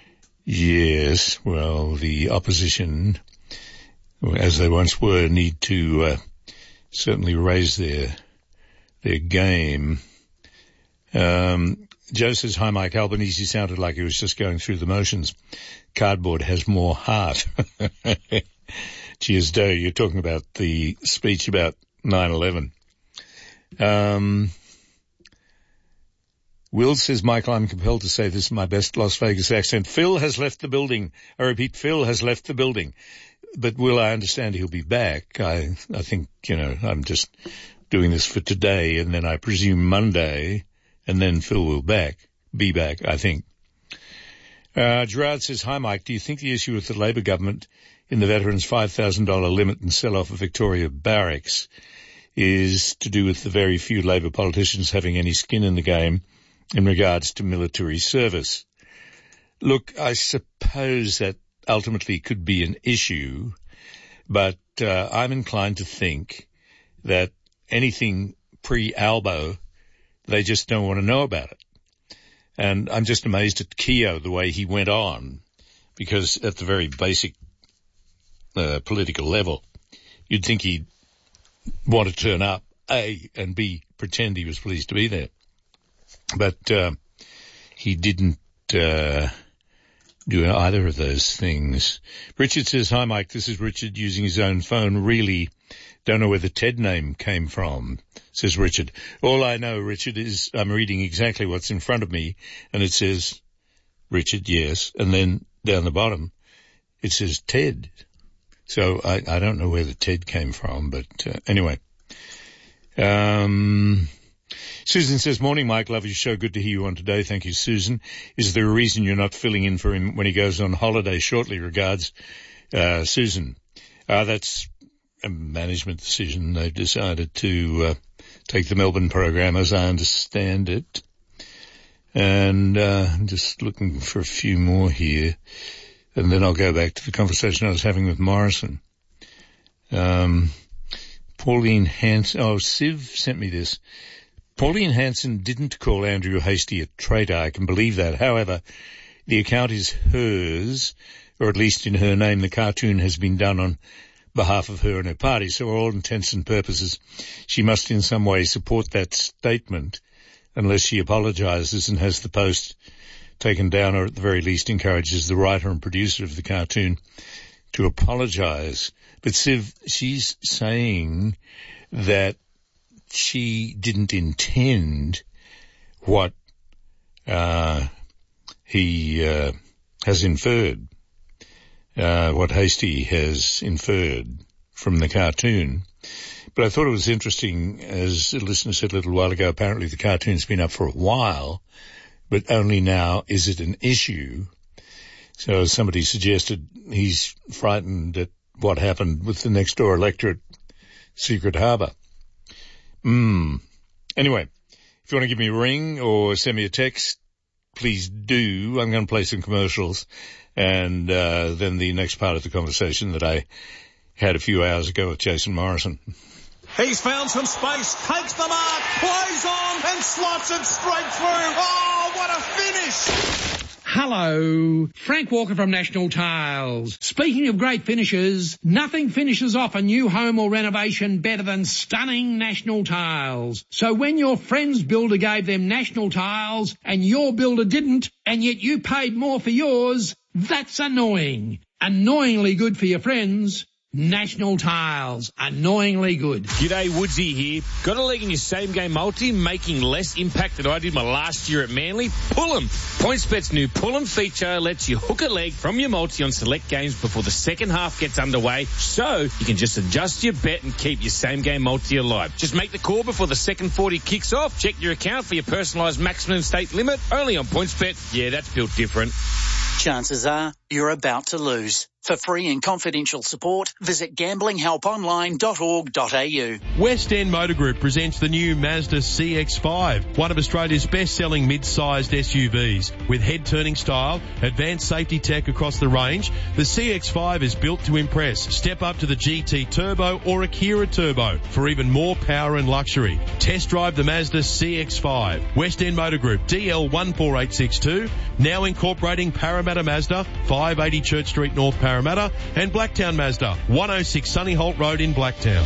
Speaker 2: Yes, well, the opposition, as they once were, need to uh, certainly raise their their game. Um, Joe says, hi, Mike Albanese. Sounded like he was just going through the motions. Cardboard has more heart. Cheers, Joe. You're talking about the speech about nine eleven. Um... Will says, Michael, I'm compelled to say this is my best Las Vegas accent. Phil has left the building. I repeat, Phil has left the building. But Will, I understand he'll be back. I, I think, you know, I'm just doing this for today, and then I presume Monday, and then Phil will back, be back, I think. Uh, Gerard says, hi, Mike, do you think the issue with the Labor government in the veterans' five thousand dollars limit and sell-off of Victoria Barracks is to do with the very few Labor politicians having any skin in the game in regards to military service? Look, I suppose that ultimately could be an issue, but uh, I'm inclined to think that anything pre-Albo, they just don't want to know about it. And I'm just amazed at Keogh, the way he went on, because at the very basic uh, political level, you'd think he'd want to turn up, A, and B, pretend he was pleased to be there. But uh, he didn't uh, do either of those things. Richard says, hi, Mike, this is Richard using his own phone. Really don't know where the TED name came from, says Richard. All I know, Richard, is I'm reading exactly what's in front of me, and it says, Richard, yes, and then down the bottom it says TED. So I, I don't know where the TED came from, but uh, anyway. Um... Susan says, morning, Mike. Love your show. Good to hear you on today. Thank you, Susan. Is there a reason you're not filling in for him when he goes on holiday shortly? Regards, uh, Susan. Uh, that's a management decision. They've decided to uh, take the Melbourne program, as I understand it. And uh, I'm just looking for a few more here. And then I'll go back to the conversation I was having with Morrison. Um, Pauline Hanson. Oh, Siv sent me this. Pauline Hanson didn't call Andrew Hastie a traitor. I can believe that. However, the account is hers, or at least in her name. The cartoon has been done on behalf of her and her party. So for all intents and purposes, she must in some way support that statement unless she apologizes and has the post taken down, or at the very least encourages the writer and producer of the cartoon to apologize. But Siv, she's saying that she didn't intend what uh, he uh, has inferred, uh, what Hastie has inferred from the cartoon. But I thought it was interesting, as a listener said a little while ago, apparently the cartoon's been up for a while, but only now is it an issue. So as somebody suggested, he's frightened at what happened with the next door electorate, Secret Harbour. Hmm. Anyway, if you want to give me a ring or send me a text, please do. I'm going to play some commercials and uh, then the next part of the conversation that I had a few hours ago with Jason Morrison.
Speaker 1: He's found some space, takes the mark, plays on and slots it straight through. Oh, what a finish!
Speaker 15: Hello, Frank Walker from National Tiles. Speaking of great finishes, nothing finishes off a new home or renovation better than stunning National Tiles. So when your friend's builder gave them National Tiles and your builder didn't, and yet you paid more for yours, that's annoying. Annoyingly good for your friends. National Tiles, annoyingly good.
Speaker 16: G'day, Woodsy here. Got a leg in your same game multi, making less impact than I did my last year at Manly? Pull 'em. PointsBet's new Pull 'em feature lets you hook a leg from your multi on select games before the second half gets underway, so you can just adjust your bet and keep your same game multi alive. Just make the call before the second forty kicks off. Check your account for your personalised maximum stake limit. Only on PointsBet. Yeah, that's built different.
Speaker 17: Chances are you're about to lose. For free and confidential support, visit gambling help online dot org dot a u.
Speaker 19: West End Motor Group presents the new Mazda C X five, one of Australia's best-selling mid-sized S U Vs. With head-turning style, advanced safety tech across the range, the C X five is built to impress. Step up to the G T Turbo or Akira Turbo for even more power and luxury. Test drive the Mazda C X five. West End Motor Group, D L one four eight six two, now incorporating Parramatta Mazda, five eighty Church Street, North Parramatta, and Blacktown Mazda, one oh six Sunny Holt Road in Blacktown.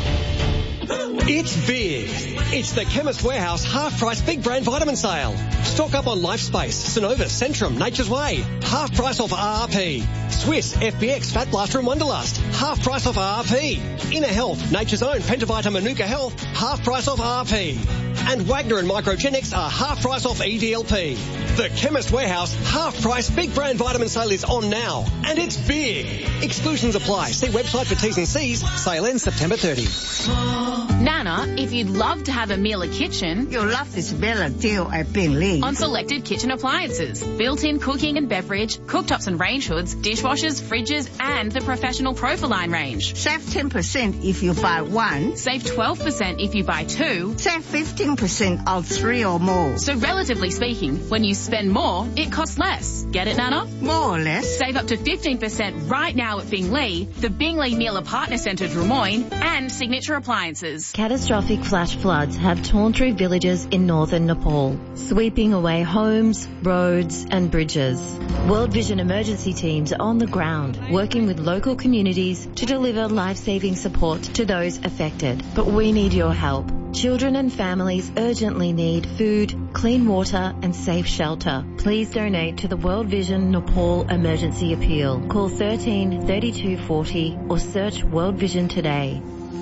Speaker 20: It's big. It's the Chemist Warehouse half-price big brand vitamin sale. Stock up on Lifespace, Synovus, Centrum, Nature's Way. Half price off R R P. Swiss, F B X, Fat Blaster and Wonderlust. Half price off R R P. Inner Health, Nature's Own, Pentavita Manuka Health. Half price off R R P. And Wagner and Microgenics are half price off E D L P. The Chemist Warehouse half-price big brand vitamin sale is on now. And it's big. Exclusions apply. See website for T's and C's. Sale ends September thirtieth.
Speaker 21: Nana, if you'd love to have a Miele kitchen,
Speaker 22: you'll love this better deal at Bingley.
Speaker 21: On selected kitchen appliances, built-in cooking and beverage, cooktops and range hoods, dishwashers, fridges, and the professional Profiline range.
Speaker 22: Save ten percent if you buy one.
Speaker 21: Save twelve percent if you buy two.
Speaker 22: Save fifteen percent on three or more.
Speaker 21: So relatively speaking, when you spend more, it costs less. Get it, Nana?
Speaker 22: More or less.
Speaker 21: Save up to fifteen percent right now at Bingley, the Bingley Miele Partner Centre Drummoyne, and Signature Appliances.
Speaker 29: Catastrophic flash floods have torn through villages in northern Nepal, sweeping away homes, roads and bridges. World Vision emergency teams are on the ground, working with local communities to deliver life-saving support to those affected. But we need your help. Children and families urgently need food, clean water and safe shelter. Please donate to the World Vision Nepal Emergency Appeal. Call thirteen thirty-two forty or search World Vision today.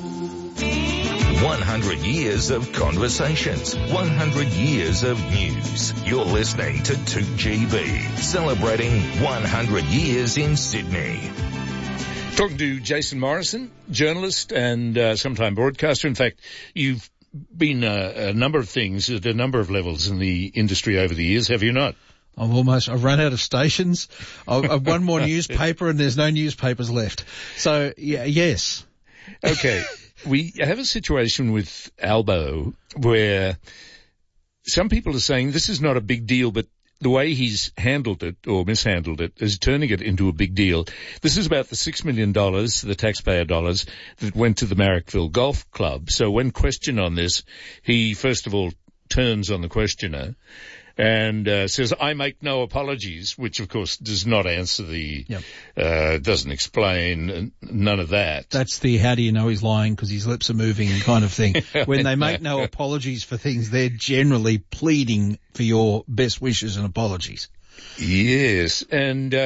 Speaker 6: one hundred years of conversations, one hundred years of news. You're listening to two G B, celebrating one hundred years in Sydney.
Speaker 2: Talking to Jason Morrison, journalist and uh, sometime broadcaster. In fact, you've been a, a number of things at a number of levels in the industry over the years, have you not?
Speaker 30: I'm almost, I've run out of stations. I've, I've one more newspaper and there's no newspapers left. So, yeah, yes.
Speaker 2: Okay. We have a situation with Albo where some people are saying this is not a big deal, but the way he's handled it or mishandled it is turning it into a big deal. This is about the six million dollars, the taxpayer dollars, that went to the Marrickville Golf Club. So when questioned on this, he first of all turns on the questioner and uh, says, I make no apologies, which of course does not answer the,
Speaker 30: yep.
Speaker 2: uh, doesn't explain, none of that.
Speaker 30: That's the how do you know he's lying because his lips are moving kind of thing. When they make no apologies for things, they're generally pleading for your best wishes and apologies.
Speaker 2: Yes, and uh,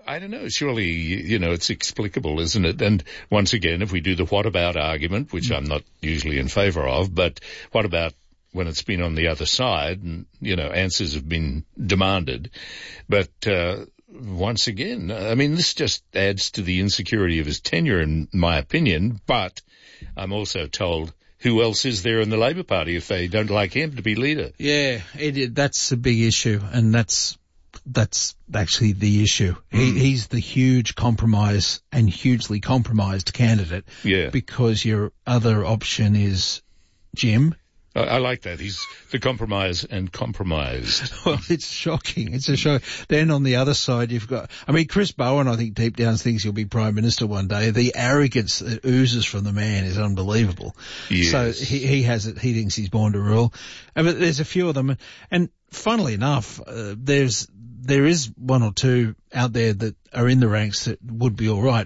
Speaker 2: I don't know. Surely, you know, it's explicable, isn't it? And once again, if we do the what about argument, which I'm not usually in favour of, but what about when it's been on the other side and, you know, answers have been demanded. But uh, once again, I mean, this just adds to the insecurity of his tenure, in my opinion. But I'm also told, who else is there in the Labor Party if they don't like him to be leader?
Speaker 30: Yeah, it, that's a big issue, and that's that's actually the issue. Mm. He, he's the huge compromise and hugely compromised candidate.
Speaker 2: Yeah.
Speaker 30: Because your other option is Jim.
Speaker 2: I, I like that. He's the compromise and compromised.
Speaker 30: Well, it's shocking. It's a shock. Then on the other side, you've got, I mean, Chris Bowen, I think deep down thinks he'll be Prime Minister one day. The arrogance that oozes from the man is unbelievable.
Speaker 2: Yes.
Speaker 30: So he, he has it. He thinks he's born to rule. And but there's a few of them. And funnily enough, uh, there's, there is one or two out there that are in the ranks that would be all right.